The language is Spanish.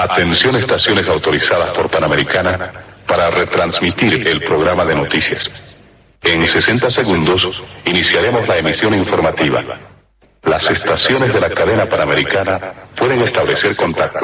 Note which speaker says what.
Speaker 1: Atención, estaciones autorizadas por Panamericana para retransmitir el programa de noticias. En 60 segundos iniciaremos la emisión informativa. Las estaciones de la cadena Panamericana pueden establecer contacto